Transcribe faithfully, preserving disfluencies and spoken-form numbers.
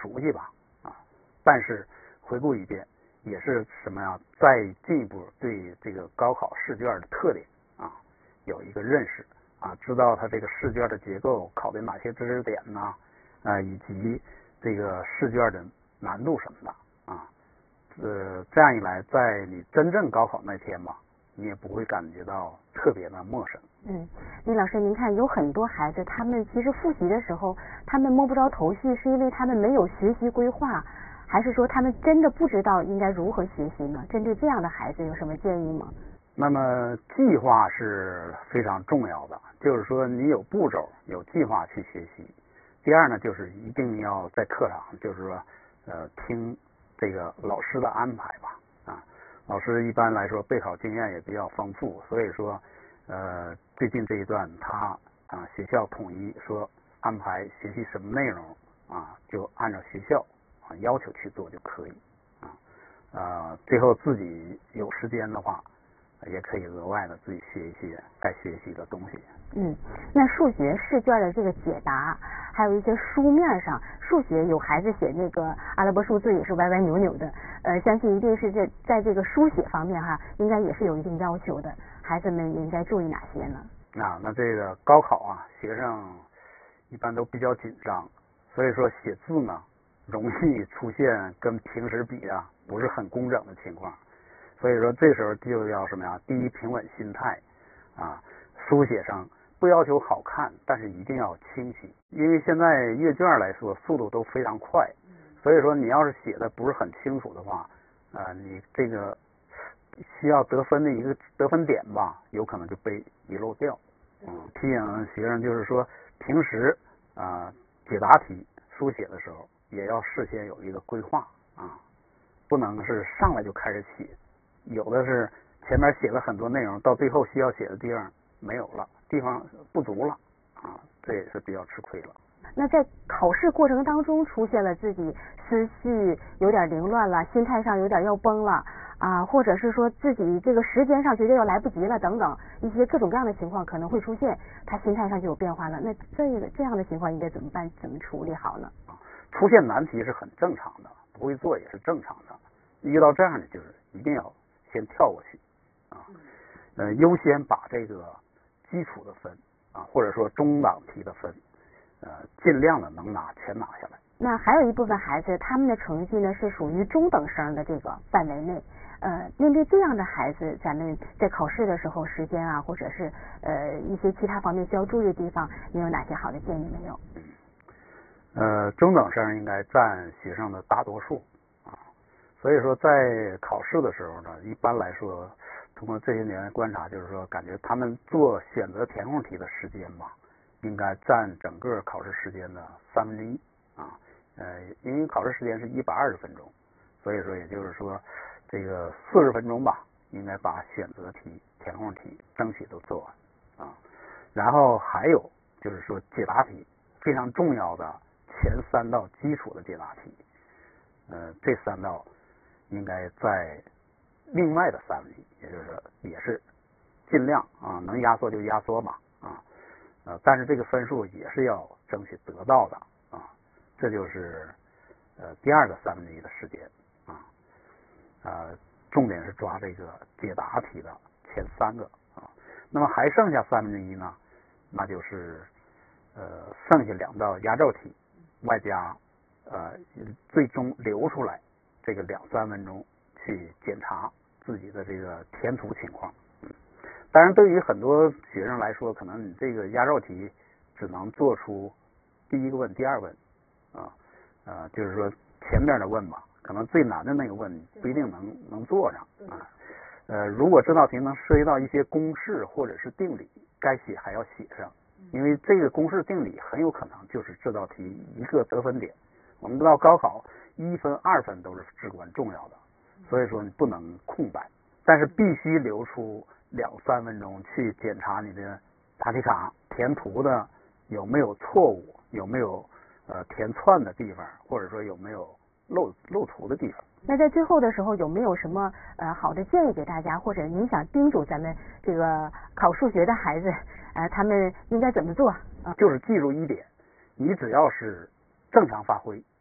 熟悉吧啊，但是回顾一遍也是什么呀？再进一步对这个高考试卷的特点啊有一个认识啊，知道它这个试卷的结构考的哪些知识点呢？啊，以及这个试卷的难度什么的啊，呃，这样一来，在你真正高考那天吧，你也不会感觉到特别的陌生。 嗯，李老师，您看有很多孩子，他们其实复习的时候，他们摸不着头绪，是因为他们没有学习规划，还是说他们真的不知道应该如何学习呢？针对这样的孩子有什么建议吗？ 那么计划是非常重要的，就是说你有步骤、有计划去学习。第二呢，就是一定要在课堂，就是说呃听这个老师的安排吧啊。老师一般来说备考经验也比较丰富，所以说呃最近这一段他啊学校统一说安排学习什么内容啊，就按照学校啊要求去做就可以啊。呃最后自己有时间的话，也可以额外的自己学一些该学习的东西。 嗯，那数学试卷的这个解答，还有一些书面上，数学有孩子写那个阿拉伯数字也是歪歪扭扭的，呃，相信一定是这在这个书写方面哈，应该也是有一定要求的，孩子们应该注意哪些呢？ 啊，那这个高考啊，学生一般都比较紧张，所以说写字呢，容易出现跟平时比啊不是很工整的情况。所以说这时候就要什么呀？第一，平稳心态啊，书写上不要求好看，但是一定要清晰。因为现在阅卷来说速度都非常快，所以说你要是写的不是很清楚的话，啊、呃，你这个需要得分的一个得分点吧，有可能就被遗漏掉。嗯，提醒学生就是说，平时啊、呃、解答题书写的时候也要事先有一个规划啊，不能是上来就开始写。有的是前面写了很多内容，到最后需要写的地方没有了，地方不足了啊，这也是比较吃亏了。 那在考试过程当中出现了自己思绪有点凌乱了，心态上有点要崩了啊，或者是说自己这个时间上觉得要来不及了等等一些各种各样的情况可能会出现，他心态上就有变化了。那这个这样的情况应该怎么办？怎么处理好呢？ 出现难题是很正常的，不会做也是正常的。遇到这样的就是一定要先跳过去啊，呃，优先把这个基础的分啊，或者说中档题的分，呃，尽量的能拿全拿下来。 那还有一部分孩子，他们的成绩呢是属于中等生的这个范围内。呃，面对这样的孩子，咱们在考试的时候，时间啊，或者是呃一些其他方面需要注意的地方，你有哪些好的建议没有？ 呃，中等生应该占学生的大多数。所以说，在考试的时候呢，一般来说，通过这些年观察，就是说，感觉他们做选择填空题的时间吧，应该占整个考试时间的三分之一啊。呃，因为考试时间是一百二十分钟，所以说，也就是说，这个四十分钟吧，应该把选择题、填空题争取都做完啊。然后还有就是说，解答题非常重要的前三道基础的解答题，呃，这三道。应该在另外的三分之一，也就是说也是尽量啊能压缩就压缩吧啊呃，但是这个分数也是要争取得到的啊，这就是呃第二个三分之一的时间啊呃重点是抓这个解答题的前三个啊，那么还剩下三分之一呢，那就是呃剩下两道压轴题，外加呃最终留出来。这个两三分钟去检查自己的这个填涂情况。嗯，当然，对于很多学生来说，可能你这个压轴题只能做出第一个问、第二问啊，呃，就是说前面的问吧，可能最难的那个问不一定能能做上啊。呃，如果这道题能涉及到一些公式或者是定理，该写还要写上，因为这个公式定理很有可能就是这道题一个得分点。我们知道高考。一分二分都是至关重要的，所以说你不能空白，但是必须留出两三分钟去检查你的答题卡填涂的有没有错误，有没有呃填窜的地方，或者说有没有漏漏涂的地方。 那在最后的时候有没有什么呃好的建议给大家，或者您想叮嘱咱们这个考数学的孩子呃他们应该怎么做？ 就是记住一点，你只要是正常发挥。